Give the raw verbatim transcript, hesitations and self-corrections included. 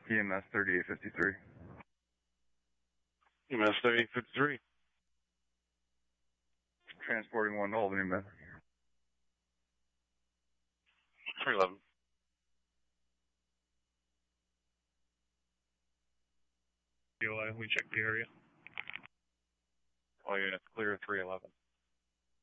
E M S thirty-eight fifty-three. E M S thirty-eight fifty-three. Transporting one to Albany, man. three eleven. We check the area. All units clear three eleven.